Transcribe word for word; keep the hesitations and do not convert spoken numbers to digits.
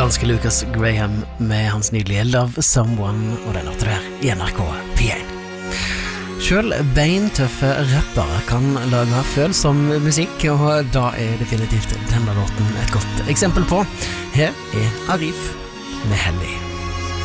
danske Lucas Graham med hans nydelige Love Someone, og den hørte du her i N R K P én. Selv beintøffe rappere kan lage følsom musikk, og da er definitivt denne låten et godt eksempel på. Her er Arif med Hellig.